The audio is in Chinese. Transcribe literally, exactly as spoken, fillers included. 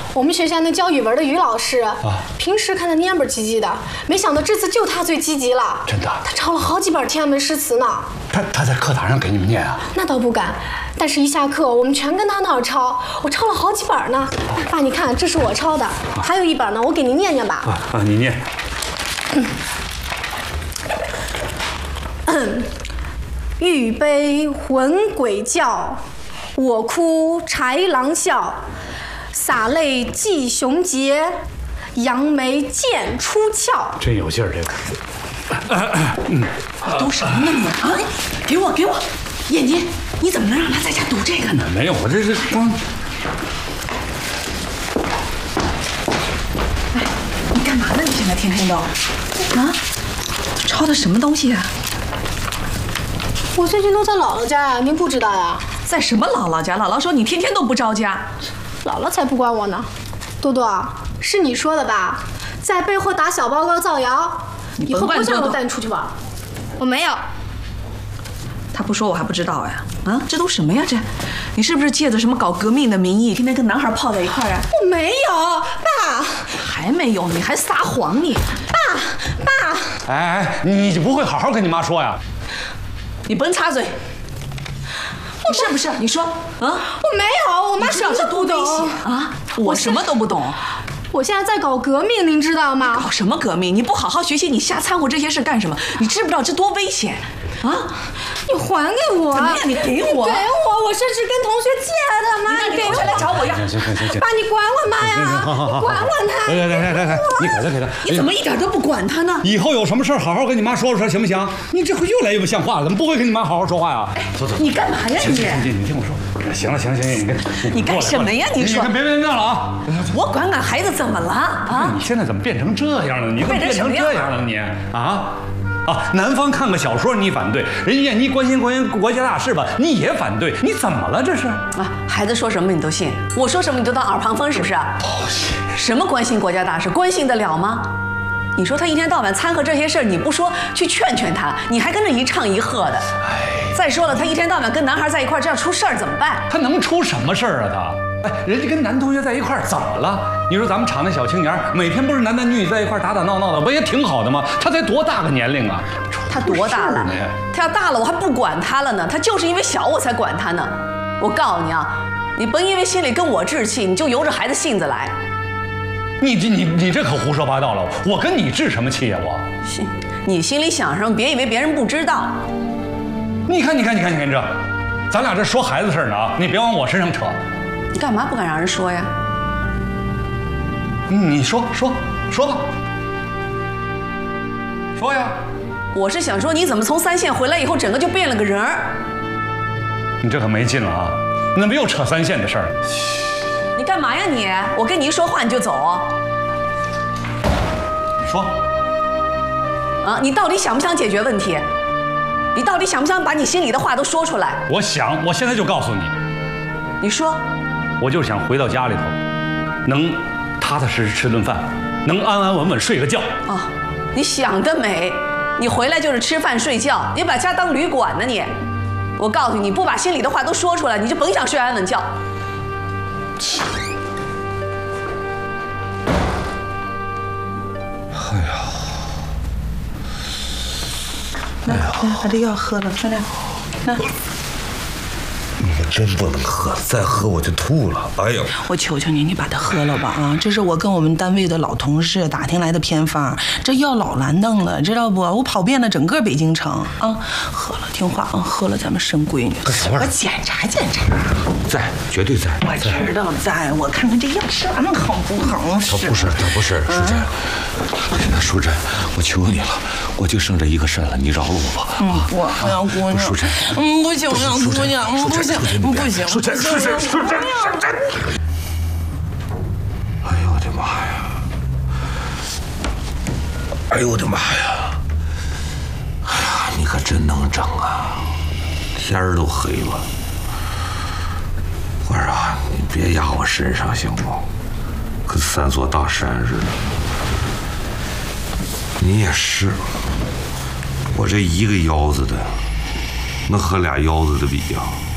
我们学校那教语文的于老师，啊，平时看他蔫不唧唧的，没想到这次就他最积极了。 真的？ 他抄了好几本天安门诗词呢。 他他在课堂上给你们念啊？ 那倒不敢，但是一下课我们全跟他那儿抄，我抄了好几本呢。爸，你看，这是我抄的，还有一本呢，我给您念念吧。 啊啊，你念。 嗯。嗯，欲悲魂鬼叫，我哭豺狼笑。洒泪祭雄杰，扬眉剑出鞘。 真有劲儿，这个。 嗯，读什么呢你啊？给我给我，眼睛，你怎么能让他在家读这个呢？ 没有，我这是刚。 哎，你干嘛呢？你现在天天都啊？抄的什么东西啊？ 我最近都在姥姥家呀，您不知道呀？ 在什么姥姥家？姥姥说你天天都不着家。 姥姥才不管我呢。多多，是你说的吧？在背后打小报告造谣，以后不让我带你出去玩。我没有。 他不说我还不知道呀。啊，这都什么呀？这，你是不是借着什么搞革命的名义，天天跟男孩泡在一块儿啊？ 我没有，爸。 还没有？你还撒谎你？ 爸，爸。 哎哎，你不会好好跟你妈说呀？ 你甭插嘴。你是不是？你说啊？ 我没有，我妈什么都不懂啊！我什么都不懂。 我现在在搞革命，您知道吗？ 搞什么革命？你不好好学习，你瞎掺和这些事干什么？你知不知道这多危险啊？ 你还给我！ 怎么样？你给我！ 给我！我这是跟同学借的妈！ 你同学来找我要。 行行行行。 爸，你管管妈呀！ 好好好， 管管他！ 来来来来来，你给他给他。 你怎么一点都不管他呢？ 以后有什么事好好跟你妈说说，行不行？你这回越来越不像话了，怎么不会跟你妈好好说话呀？走走。 你干嘛呀你？ 你你听我说。行了行了行了，你你你干什么呀？你说。 你别别闹了啊！ 我管管孩子怎么了啊？ 你现在怎么变成这样了？你怎么变成这样了你啊？啊！南方看个小说你反对，人家你关心关心国家大事吧，你也反对，你怎么了这是？ 啊！孩子说什么你都信，我说什么你都当耳旁风是不是？ 哦， 什么关心国家大事，关心得了吗？你说他一天到晚掺和这些事儿，你不说去劝劝他，你还跟着一唱一和的。哎，再说了，他一天到晚跟男孩在一块儿，这样出事儿怎么办？ 他能出什么事儿啊他？哎，人家跟男同学在一块儿怎么了？你说咱们厂那小青年每天不是男男女女在一块儿打打闹闹的，不也挺好的吗？他才多大个年龄啊？ 他多大了？他要大了，我还不管他了呢。他就是因为小我才管他呢。我告诉你啊，你甭因为心里跟我置气，你就由着孩子性子来。 你这你你这可胡说八道了！我跟你置什么气呀？我心，你心里想什么？别以为别人不知道。 你看，你看，你看，你看这，咱俩这说孩子事儿呢啊！你别往我身上扯。 你干嘛不敢让人说呀？ 你说说说吧，说呀！ 我是想说，你怎么从三线回来以后，整个就变了个人儿？ 你这可没劲了啊！你怎么又扯三线的事儿？ 你干嘛呀你？我跟你一说话你就走？ 说。 啊，你到底想不想解决问题？你到底想不想把你心里的话都说出来？ 我想，我现在就告诉你。 你说。 我就想回到家里头，能踏踏实实吃顿饭，能安安稳稳睡个觉。 啊，你想得美！你回来就是吃饭睡觉，你把家当旅馆呢你！我告诉你，你不把心里的话都说出来，你就甭想睡安稳觉。 哎呀， 来来，把这药喝了，快点，来。 我真不能喝，再喝我就吐了。哎呦！ 我求求你，你把它喝了吧啊！这是我跟我们单位的老同事打听来的偏方，这药老难弄了，知道不？我跑遍了整个北京城啊！喝了，听话啊！喝了，咱们生闺女。我检查检查。 在，绝对在。 我知道在，我看看这药吃完了好不好使。 他不是，他不是，淑珍，淑珍，我求你了，我就剩这一个肾了，你饶了我吧。 嗯，我我要姑娘。 淑珍， 嗯，不行，我要姑娘，嗯，不行。不行， 淑珍，淑珍，淑珍，淑珍！哎呦我的妈呀！哎呦我的妈呀！哎呀，你可真能整啊！天儿都黑了，我说啊，你别压我身上行不？跟三座大山似的。你也是，我这一个腰子的，能和俩腰子的比呀？